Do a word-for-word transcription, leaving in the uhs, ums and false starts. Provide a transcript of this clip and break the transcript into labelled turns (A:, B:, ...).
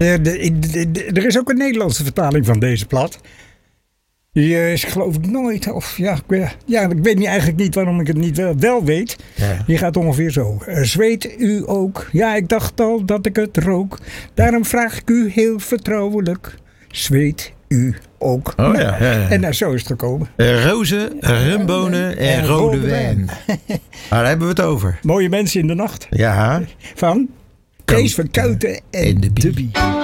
A: Uh, de, de, de, er is ook een Nederlandse vertaling van deze plaat. Die is geloof ik nooit, of ja, ik, ja, ik weet niet, eigenlijk niet waarom ik het niet wel, wel weet. Ja. Die gaat ongeveer zo. Uh, zweet u ook? Ja, ik dacht al dat ik het rook. Daarom vraag ik u heel vertrouwelijk. Zweet u ook?
B: Oh, nou, ja, ja, ja.
A: En nou, zo is het gekomen.
B: Uh, rozen, rumbonen en, en rode, rode wijn. wijn. Ah, daar hebben we het over.
A: Mooie mensen in de nacht.
B: Ja.
A: Van Kees van Kuiten en, en de Bie.